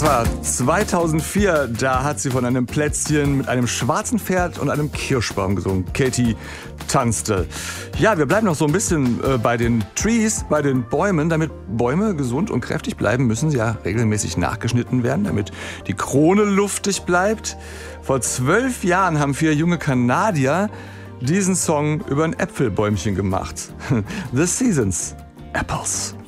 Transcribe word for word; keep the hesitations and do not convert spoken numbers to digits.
war zweitausendvier. Da hat sie von einem Plätzchen mit einem schwarzen Pferd und einem Kirschbaum gesungen. Katie tanzte. Ja, wir bleiben noch so ein bisschen äh, bei den Trees, bei den Bäumen. Damit Bäume gesund und kräftig bleiben, müssen sie ja regelmäßig nachgeschnitten werden, damit die Krone luftig bleibt. Vor zwölf Jahren haben vier junge Kanadier diesen Song über ein Äpfelbäumchen gemacht. The Seasons Apples.